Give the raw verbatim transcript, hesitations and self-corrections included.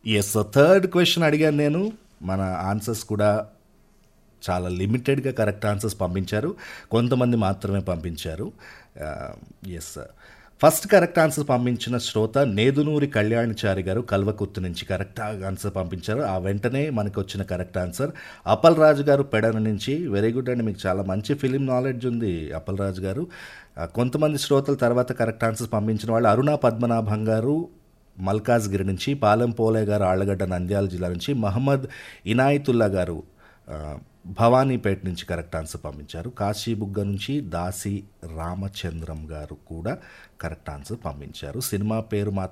Yes third question అడిగాను నేను. మన ఆన్సర్స్ కూడా చాలా లిమిటెడ్గా కరెక్ట్ ఆన్సర్స్ పంపించారు. కొంతమంది మాత్రమే పంపించారు. ఎస్ ఫస్ట్ కరెక్ట్ ఆన్సర్ పంపించిన శ్రోత నేదునూరి కళ్యాణచారి గారు కల్వకుర్తి నుంచి కరెక్ట్ ఆన్సర్ పంపించారు. ఆ వెంటనే మనకు వచ్చిన కరెక్ట్ ఆన్సర్ అప్పల్ రాజు గారు పెడన నుంచి. వెరీ గుడ్ అండి, మీకు చాలా మంచి ఫిలిం నాలెడ్జ్ ఉంది అప్పల్ రాజు గారు. ఆ, కొంతమంది శ్రోతల తర్వాత కరెక్ట్ ఆన్సర్స్ పంపించిన వాళ్ళు అరుణ పద్మనాభం గారు మల్కాజ్గిరి నుంచి, పాలెం పోలే గారు ఆళ్లగడ్డ నంద్యాల జిల్లా నుంచి, మహమ్మద్ ఇనాయతుల్లా గారు ఆ, భవానీపేట నుంచి కరెక్ట్ ఆన్సర్ పంపించారు. కాశీబుగ్గ నుంచి దాసి రామచంద్రం గారు కూడా కరెక్ట్ ఆన్సర్ పంపించారు. సినిమా పేరు మాత్రం